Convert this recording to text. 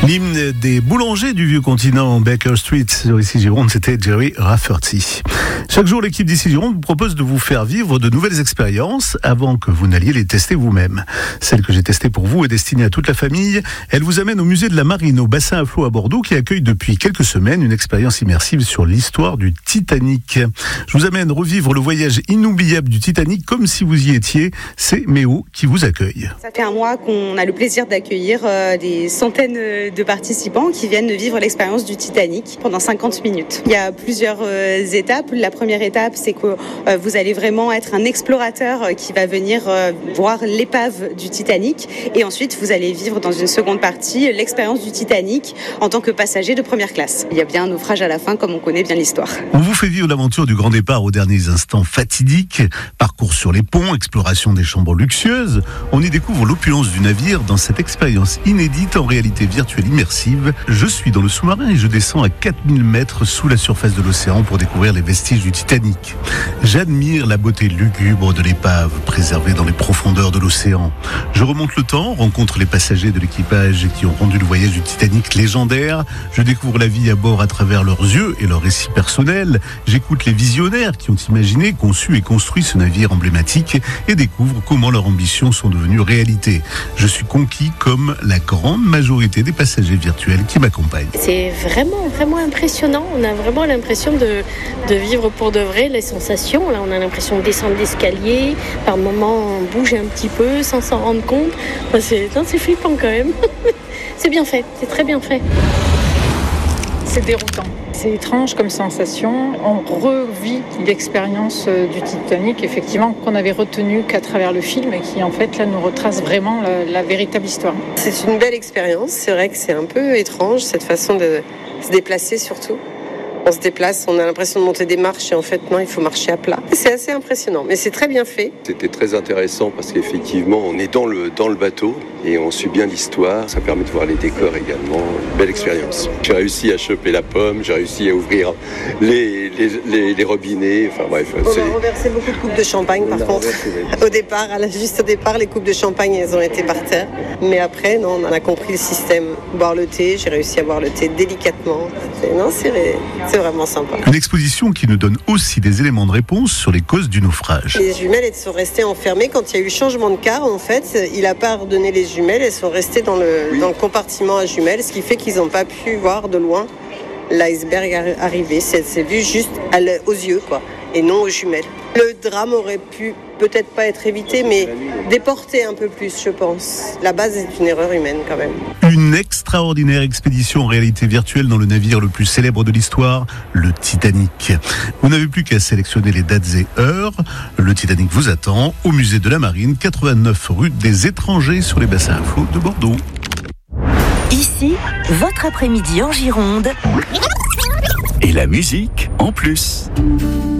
L'hymne des boulangers du vieux continent, Baker Street, sur ici Gironde, c'était Jerry Rafferty. Chaque jour, l'équipe d'ici Gironde vous propose de vous faire vivre de nouvelles expériences avant que vous n'alliez les tester vous-même. Celle que j'ai testée pour vous est destinée à toute la famille. Elle vous amène au musée de la Marine, au bassin à flot à Bordeaux, qui accueille depuis quelques semaines une expérience immersive sur l'histoire du Titanic. Je vous amène revivre le voyage inoubliable du Titanic comme si vous y étiez. C'est Méo qui vous accueille. Ça fait un mois qu'on a le plaisir d'accueillir des centaines de participants qui viennent vivre l'expérience du Titanic pendant 50 minutes. Il y a plusieurs étapes. La première étape, c'est que vous allez vraiment être un explorateur qui va venir voir l'épave du Titanic. Et ensuite, vous allez vivre dans une seconde partie l'expérience du Titanic en tant que passager de première classe. Il y a bien un naufrage à la fin, comme on connaît bien l'histoire. On vous fait vivre l'aventure du grand départ aux derniers instants fatidiques. Parcours sur les ponts, exploration des chambres luxueuses. On y découvre l'opulence du navire dans cette expérience inédite en réalité virtuelle immersive. Je suis dans le sous-marin et je descends à 4000 mètres sous la surface de l'océan pour découvrir les vestiges du Titanic. J'admire la beauté lugubre de l'épave préservée dans les profondeurs de l'océan. Je remonte le temps, rencontre les passagers de l'équipage qui ont rendu le voyage du Titanic légendaire. Je découvre la vie à bord à travers leurs yeux et leurs récits personnels. J'écoute les visionnaires qui ont imaginé, conçu et construit ce navire emblématique et découvre comment leurs ambitions sont devenues réalité. Je suis conquis comme la grande majorité des passagers virtuels qui m'accompagnent. C'est vraiment impressionnant. On a vraiment l'impression de vivre pour de vrai les sensations. Là, on a l'impression de descendre l'escalier. Par moments, on bouge un petit peu sans s'en rendre compte. C'est flippant quand même. C'est bien fait, c'est très bien fait. C'est déroutant. C'est étrange comme sensation. On revit l'expérience du Titanic, effectivement, qu'on avait retenu qu'à travers le film et qui, en fait, là, nous retrace vraiment la véritable histoire. C'est une belle expérience. C'est vrai que c'est un peu étrange, cette façon de se déplacer, surtout. On se déplace, on a l'impression de monter des marches et en fait, non, il faut marcher à plat. C'est assez impressionnant, mais c'est très bien fait. C'était très intéressant parce qu'effectivement, on est dans le bateau et on suit bien l'histoire. Ça permet de voir les décors également. Une belle expérience. J'ai réussi à choper la pomme, j'ai réussi à ouvrir les robinets. Enfin bref. On a renversé beaucoup de coupes de champagne par contre. Juste au départ, les coupes de champagne, elles ont été par terre. Mais après, non, on a compris le système. Boire le thé, j'ai réussi à boire le thé délicatement. C'est vraiment sympa. Une exposition qui nous donne aussi des éléments de réponse sur les causes du naufrage. Les jumelles, elles sont restées enfermées. Quand il y a eu changement de quart, en fait, il n'a pas redonné les jumelles. Elles sont restées dans le compartiment à jumelles, ce qui fait qu'ils n'ont pas pu voir de loin l'iceberg arriver. C'est vu juste aux yeux, quoi, et non aux jumelles. Le drame aurait pu peut-être pas être évité, mais déporté un peu plus, je pense. La base est une erreur humaine, quand même. Une extraordinaire expédition en réalité virtuelle dans le navire le plus célèbre de l'histoire, le Titanic. Vous n'avez plus qu'à sélectionner les dates et heures. Le Titanic vous attend au musée de la Marine, 89 rue des Étrangers, sur les bassins à flot de Bordeaux. Ici, votre après-midi en Gironde. Et la musique en plus.